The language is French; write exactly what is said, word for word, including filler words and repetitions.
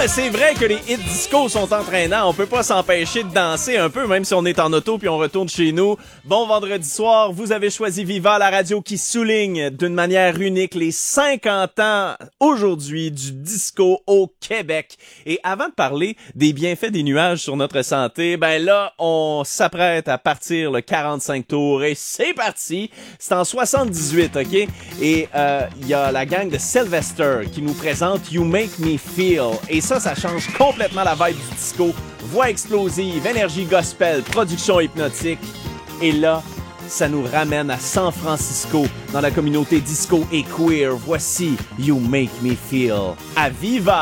mais c'est vrai que les hits disco sont entraînants. On peut pas s'empêcher de danser un peu, même si on est en auto puis on retourne chez nous. Bon vendredi soir, vous avez choisi Viva, la radio qui souligne d'une manière unique les cinquante ans aujourd'hui du disco au Québec. Et avant de parler des bienfaits des nuages sur notre santé, ben là, on s'apprête à partir le quarante-cinq tours et c'est parti. C'est en soixante-dix-huit, OK? Et euh, il y a la gang de Sylvester qui nous présente You Make Me Feel. Et ça, ça change complètement la vibe du disco. Voix explosive, énergie gospel, production hypnotique. Et là, ça nous ramène à San Francisco, dans la communauté disco et queer. Voici You Make Me Feel. À Viva!